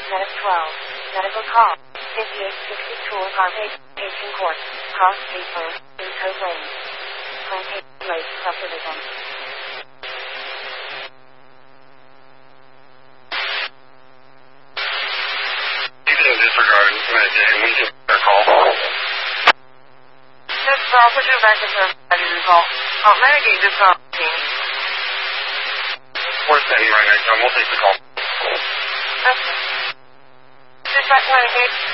Medic 12. Medical call. 5862 Carpage, Pacing Court. Cross Street Road, in Code Lane. Plantation Lake, Subdivision. Disregard. When you get their call. Yes, I'll put you back into ready to call. Renegade just got team. We're standing right next to him. We'll take the call. That's it. Just back Renegade.